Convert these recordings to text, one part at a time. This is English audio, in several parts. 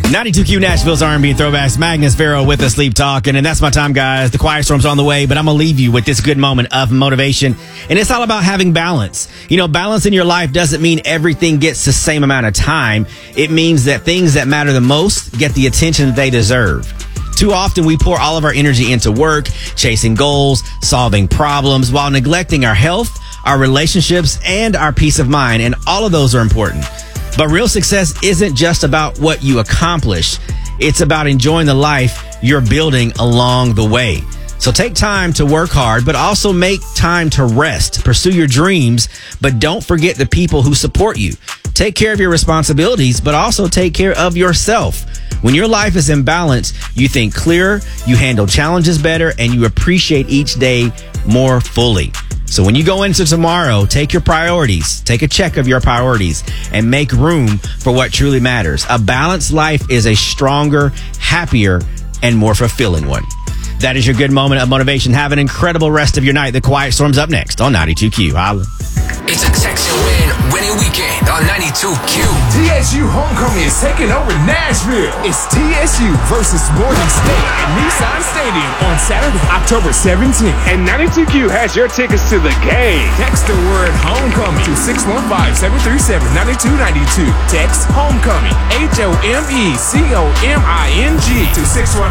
92Q Nashville's R&B Throwbacks. Magnus Vero with us, Sleep Talking. And that's my time, guys. The Quiet Storm's on the way, but I'm going to leave you with this good moment of motivation. And it's all about having balance. You know, balance in your life doesn't mean everything gets the same amount of time. It means that things that matter the most get the attention that they deserve. Too often we pour all of our energy into work, chasing goals, solving problems, while neglecting our health, our relationships, and our peace of mind. And all of those are important. But real success isn't just about what you accomplish. It's about enjoying the life you're building along the way. So take time to work hard, but also make time to rest. Pursue your dreams, but don't forget the people who support you. Take care of your responsibilities, but also take care of yourself. When your life is in balance, you think clearer, you handle challenges better, and you appreciate each day more fully. So when you go into tomorrow, take your priorities, take a check of your priorities, and make room for what truly matters. A balanced life is a stronger, happier, and more fulfilling one. That is your good moment of motivation. Have an incredible rest of your night. The Quiet Storm's up next on 92Q. Holla. It's a text and win winning weekend on 92Q. TSU Homecoming is taking over Nashville. It's TSU versus Morgan State at Nissan Stadium on Saturday, October 17th. And 92Q has your tickets to the game. Text the word homecoming to 615-737-9292. Text homecoming, HOMECOMING to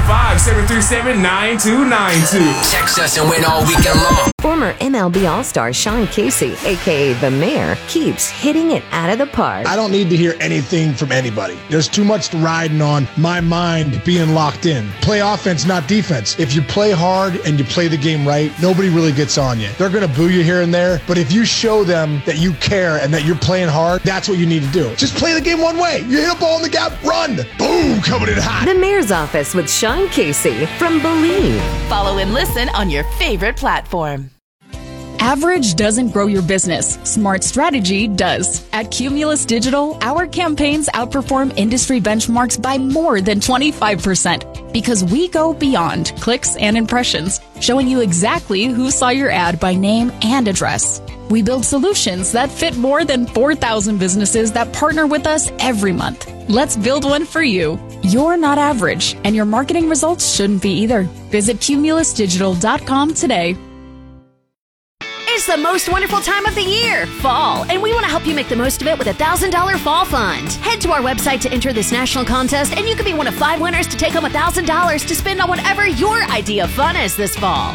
615-737-9292. Text us and win all weekend long. Former MLB All-Star Sean Casey, a.k.a. The Mayor, keeps hitting it out of the park. I don't need to hear anything from anybody. There's too much riding on my mind being locked in. Play offense, not defense. If you play hard and you play the game right, nobody really gets on you. They're going to boo you here and there, but if you show them that you care and that you're playing hard, that's what you need to do. Just play the game one way. You hit a ball in the gap, run. Boom, coming in hot. The Mayor's Office with Sean Casey from Believe. Follow and listen on your favorite platform. Average doesn't grow your business. Smart strategy does. At Cumulus Digital, our campaigns outperform industry benchmarks by more than 25% because we go beyond clicks and impressions, showing you exactly who saw your ad by name and address. We build solutions that fit more than 4,000 businesses that partner with us every month. Let's build one for you. You're not average, and your marketing results shouldn't be either. Visit cumulusdigital.com today. It's the most wonderful time of the year, fall, and we want to help you make the most of it with a $1,000 fall fund. Head to our website to enter this national contest, and you could be one of 5 winners to take home $1,000 to spend on whatever your idea of fun is this fall.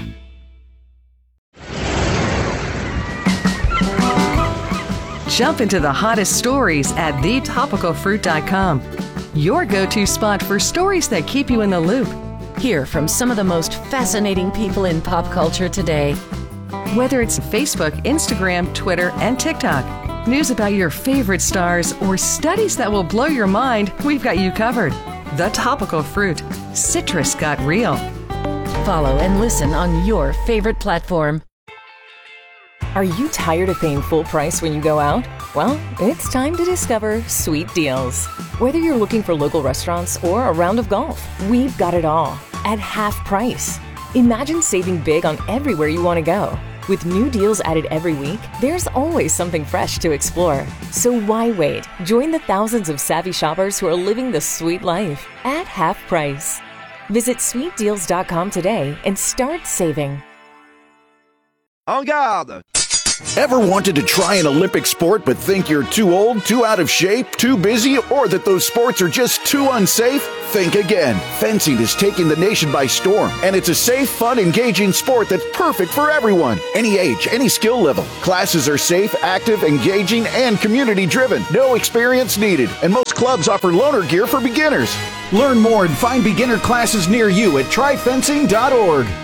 Jump into the hottest stories at thetopicalfruit.com. Your go-to spot for stories that keep you in the loop. Hear from some of the most fascinating people in pop culture today. Whether it's Facebook, Instagram, Twitter, and TikTok, news about your favorite stars, or studies that will blow your mind, we've got you covered. The Topical Fruit. Citrus got real. Follow and listen on your favorite platform. Are you tired of paying full price when you go out? Well, it's time to discover Sweet Deals. Whether you're looking for local restaurants or a round of golf, we've got it all at half price. Imagine saving big on everywhere you want to go. With new deals added every week, there's always something fresh to explore. So why wait? Join the thousands of savvy shoppers who are living the sweet life at half price. Visit sweetdeals.com today and start saving. En garde! Ever wanted to try an Olympic sport but think you're too old, too out of shape, too busy, or that those sports are just too unsafe? Think again. Fencing is taking the nation by storm, and it's a safe, fun, engaging sport that's perfect for everyone. Any age, any skill level. Classes are safe, active, engaging, and community-driven. No experience needed, and most clubs offer loaner gear for beginners. Learn more and find beginner classes near you at tryfencing.org.